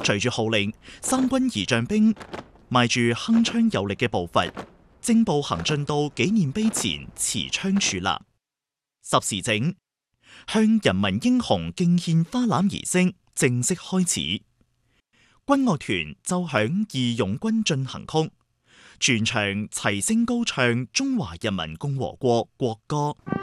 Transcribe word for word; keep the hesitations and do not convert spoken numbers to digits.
隨住號令，三軍儀仗兵邁住鏗鏘有力嘅步伐，正步行進到紀念碑前持槍豎立。十時整，向人民英雄敬獻花籃儀式正式開始。軍樂團奏響《義勇軍進行曲》，全場齊聲高唱中華人民共和國國歌。